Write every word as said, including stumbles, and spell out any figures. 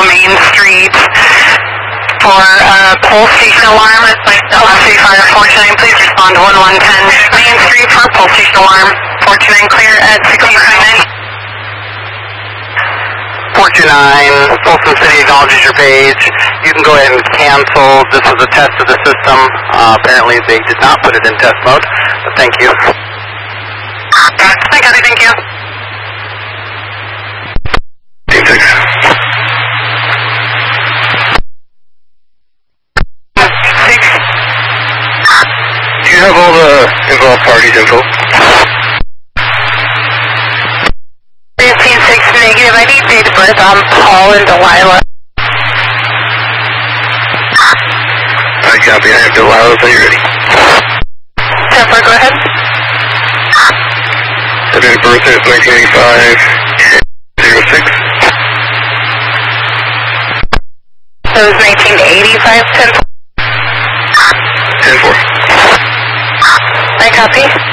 Main Street for uh, pole station alarm. L S A Fire four two nine, please respond to one one one zero Main Street for pole station alarm. four two nine clear at sixteen twenty-nine. four two nine, Folsom City acknowledges your page. You can go ahead and cancel. This was a test of the system. Uh, apparently they did not put it in test mode, but thank you. I got it, thank you. Team six. Six. Do you have all the involved parties info? fifteen six negative, I need date of birth on Paul and Delilah. I copy, I have Delilah, so you're ready. Temper, go ahead. Her date of birth is nineteen eighty-five, zero six. So it was nineteen eighty-five, ten four. ten four. I copy.